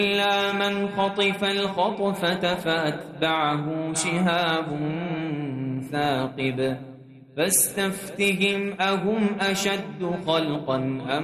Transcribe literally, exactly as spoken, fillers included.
إلا من خطف الخطفة فأتبعه شهاب ثاقب فاستفتهم أهم أشد خلقا أم